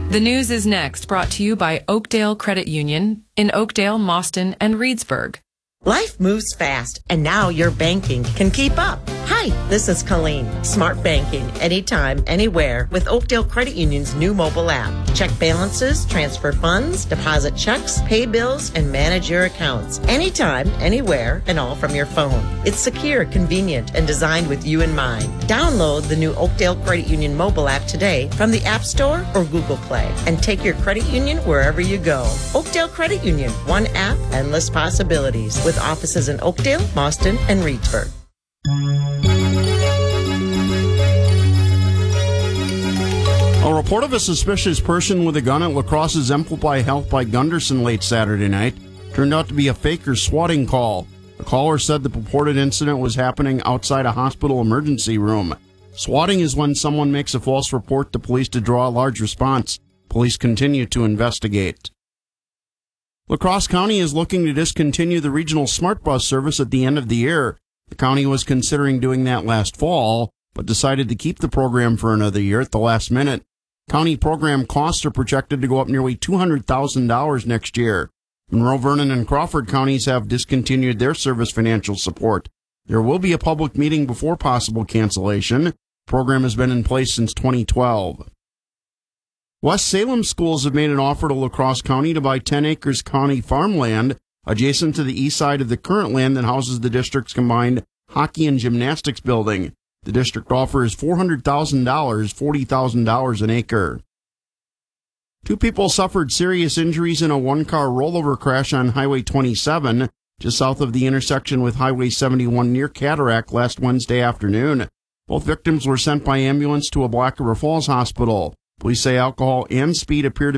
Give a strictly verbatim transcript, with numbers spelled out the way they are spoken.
The news is next, brought to you by Oakdale Credit Union in Oakdale, Mauston, and Reedsburg. Life moves fast, and now your banking can keep up. Hi, this is Colleen. Smart banking, anytime, anywhere, with Oakdale Credit Union's new mobile app. Check balances, transfer funds, deposit checks, pay bills, and manage your accounts. Anytime, anywhere, and all from your phone. It's secure, convenient, and designed with you in mind. Download the new Oakdale Credit Union mobile app today from the App Store or Google Play, and take your credit union wherever you go. Oakdale Credit Union, one app, endless possibilities. With offices in Oakdale, Mauston, and Reedsburg. A report of a suspicious person with a gun at La Crosse's Amplify Health by Gunderson late Saturday night turned out to be a faker swatting call. The caller said the purported incident was happening outside a hospital emergency room. Swatting is when someone makes a false report to police to draw a large response. Police continue to investigate. La Crosse County is looking to discontinue the regional smart bus service at the end of the year. The county was considering doing that last fall, but decided to keep the program for another year at the last minute. County program costs are projected to go up nearly two hundred thousand dollars next year. Monroe, Vernon, and Crawford counties have discontinued their service financial support. There will be a public meeting before possible cancellation. The program has been in place since twenty twelve. West Salem schools have made an offer to La Crosse County to buy ten acres county farmland adjacent to the east side of the current land that houses the district's combined hockey and gymnastics building. The district offer is four hundred thousand dollars, forty thousand dollars an acre. Two people suffered serious injuries in a one-car rollover crash on Highway twenty-seven, just south of the intersection with Highway seventy-one near Cataract last Wednesday afternoon. Both victims were sent by ambulance to a Black River Falls hospital. Police say alcohol and speed appear to